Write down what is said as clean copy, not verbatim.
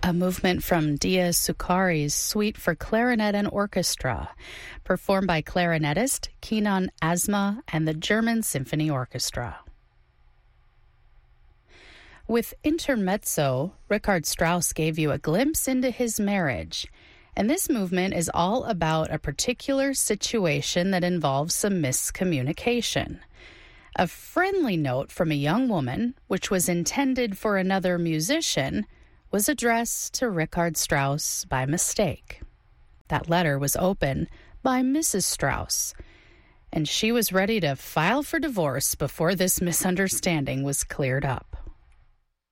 a movement from Dia Succari's Suite for Clarinet and Orchestra, performed by clarinetist Kenan Azma and the German Symphony Orchestra. With Intermezzo, Richard Strauss gave you a glimpse into his marriage, and this movement is all about a particular situation that involves some miscommunication. A friendly note from a young woman, which was intended for another musician, was addressed to Richard Strauss by mistake. That letter was opened by Mrs. Strauss, and she was ready to file for divorce before this misunderstanding was cleared up.